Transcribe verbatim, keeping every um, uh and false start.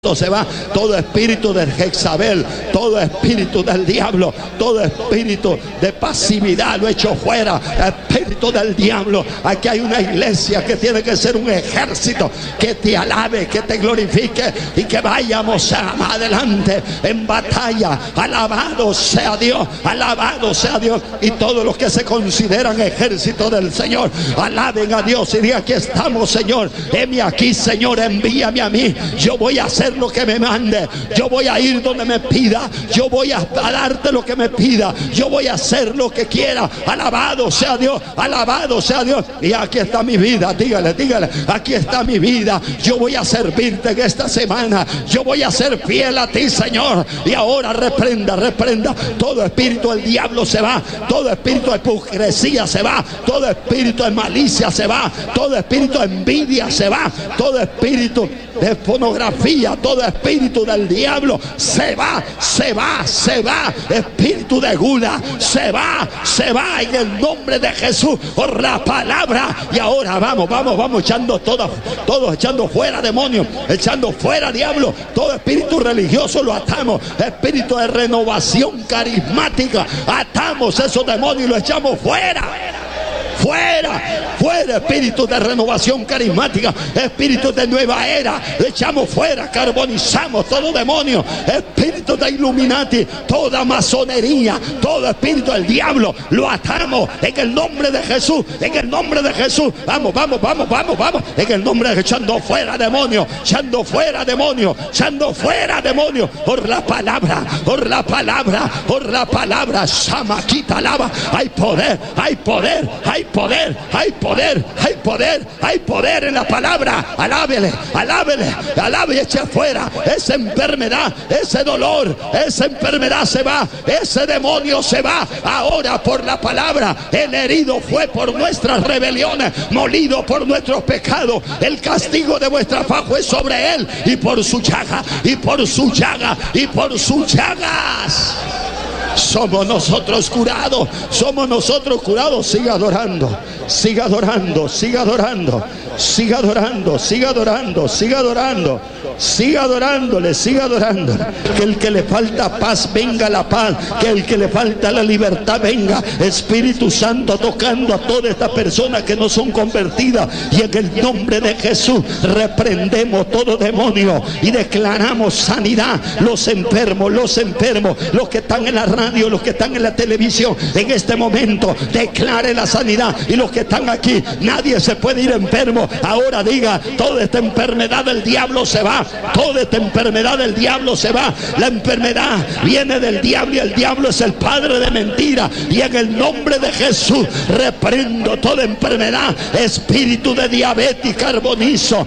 se va todo espíritu de Jezabel, todo espíritu del diablo, todo espíritu de pasividad lo echo fuera. Espíritu del diablo, aquí hay una iglesia que tiene que ser un ejército que te alabe, que te glorifique y que vayamos adelante en batalla. Alabado sea Dios, alabado sea Dios. Y todos los que se consideran ejército del Señor, alaben a Dios y digan: aquí estamos, Señor, heme aquí, Señor, envíame a mí, yo voy a hacer lo que me mande, yo voy a ir donde me pida, yo voy a, a darte lo que me pida, yo voy a hacer lo que quiera. Alabado sea Dios, alabado sea Dios. Y aquí está mi vida, dígale, dígale, aquí está mi vida, yo voy a servirte en esta semana, yo voy a ser fiel a ti, Señor. Y ahora reprenda, reprenda todo espíritu del diablo, se va, todo espíritu de hipocresía se va, todo espíritu de malicia se va, todo espíritu de envidia se va, todo espíritu de pornografía, todo espíritu del diablo se va, se va, se va. Espíritu de gula se va, se va en el nombre de Jesús, por la palabra. Y ahora vamos, vamos, vamos echando todos, todos echando fuera demonios, echando fuera diablo. Todo espíritu religioso lo atamos, espíritu de renovación carismática, atamos esos demonios y lo echamos fuera. Fuera, fuera espíritu de renovación carismática, espíritu de nueva era, le echamos fuera, carbonizamos todo demonio, espíritu de Illuminati, toda masonería, todo espíritu del diablo, lo atamos en el nombre de Jesús, en el nombre de Jesús. Vamos, vamos, vamos, vamos, vamos, en el nombre de Jesús, echando fuera demonio, echando fuera demonio, echando fuera demonio, por la palabra, por la palabra, por la palabra. Samaquita lava, hay poder, hay poder, hay poder, hay poder, hay poder, hay poder en la palabra. Alábele, alábele, alábele y eche afuera esa enfermedad, ese dolor, esa enfermedad se va, ese demonio se va ahora por la palabra. El herido fue por nuestras rebeliones, molido por nuestros pecados, el castigo de vuestra paz fue sobre él, y por su llaga, y por su llaga, y por sus llagas somos nosotros curados, somos nosotros curados. Siga adorando, siga adorando, siga adorando, siga adorando, siga adorando, siga adorando, siga adorándole, siga adorando. Que el que le falta paz venga la paz, que el que le falta la libertad venga. Espíritu Santo tocando a todas estas personas que no son convertidas, y en el nombre de Jesús reprendemos todo demonio y declaramos sanidad. Los enfermos, los enfermos, los que están en la radio, los que están en la televisión, en este momento declare la sanidad. Y los que están aquí, nadie se puede ir enfermo. Ahora diga: toda esta enfermedad del diablo se va, toda esta enfermedad del diablo se va. La enfermedad viene del diablo y el diablo es el padre de mentira. Y en el nombre de Jesús reprendo toda enfermedad, espíritu de diabetes, carbonizo